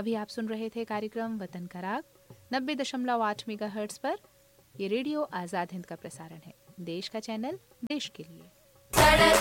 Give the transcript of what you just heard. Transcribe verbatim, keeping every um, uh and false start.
अभी आप सुन रहे थे कार्यक्रम वतन का राग नब्बे दशमलव आठ मेगा हर्ट्स पर। ये रेडियो आजाद हिंद का प्रसारण है, देश का चैनल देश के लिए।